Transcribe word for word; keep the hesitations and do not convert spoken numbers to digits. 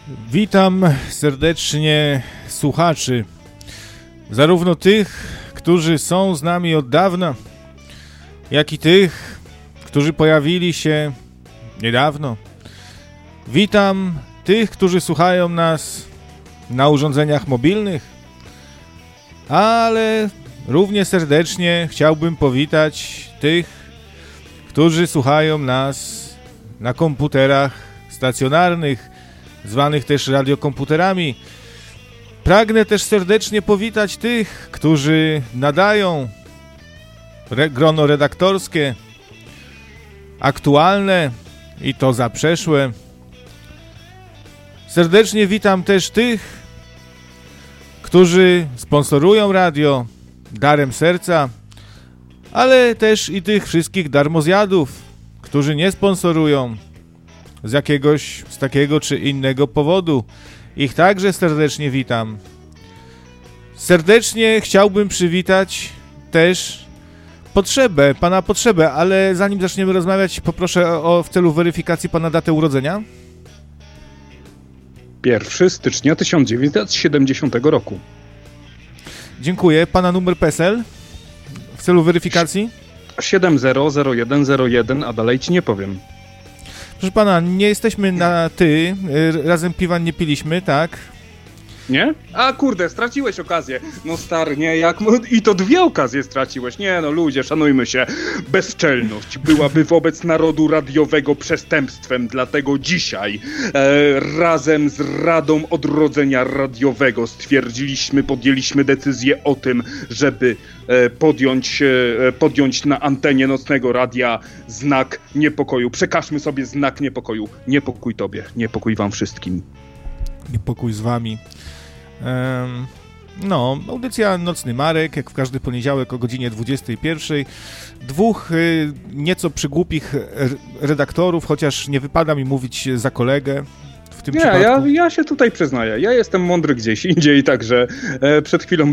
Witam serdecznie słuchaczy, zarówno tych, którzy są z nami od dawna, jak i tych, którzy pojawili się niedawno. Witam tych, którzy słuchają nas na urządzeniach mobilnych, ale równie serdecznie chciałbym powitać tych, którzy słuchają nas na komputerach stacjonarnych, zwanych też radiokomputerami. Pragnę też serdecznie powitać tych, którzy nadają re- grono redaktorskie, aktualne i to zaprzeszłe. Serdecznie witam też tych, którzy sponsorują radio darem serca, ale też i tych wszystkich darmozjadów, którzy nie sponsorują z jakiegoś, z takiego czy innego powodu. Ich także serdecznie witam. Serdecznie chciałbym przywitać też Potrzebę, pana Potrzebę, ale zanim zaczniemy rozmawiać, poproszę o w celu weryfikacji pana datę urodzenia. pierwszego stycznia tysiąc dziewięćset siedemdziesiątego roku. Dziękuję. Pana numer P E S L w celu weryfikacji? siedem zero zero jeden zero jeden, a dalej ci nie powiem. Proszę pana, nie jesteśmy na ty, razem piwa nie piliśmy, tak? Nie? A kurde, straciłeś okazję. No stary, nie, jak... I to dwie okazje straciłeś. Nie no, ludzie, szanujmy się. Bezczelność byłaby wobec narodu radiowego przestępstwem, dlatego dzisiaj e, razem z Radą Odrodzenia Radiowego stwierdziliśmy, podjęliśmy decyzję o tym, żeby e, podjąć, e, podjąć na antenie nocnego radia znak niepokoju. Przekażmy sobie znak niepokoju. Niepokój tobie, niepokój wam wszystkim. Niepokój z wami. Um, no, audycja Nocny Marek, jak w każdy poniedziałek o godzinie dwudziestej pierwszej. Dwóch y, nieco przygłupich redaktorów, chociaż nie wypada mi mówić za kolegę w tym nie, przypadku. Ja, ja się tutaj przyznaję. Ja jestem mądry gdzieś indziej, także e, przed chwilą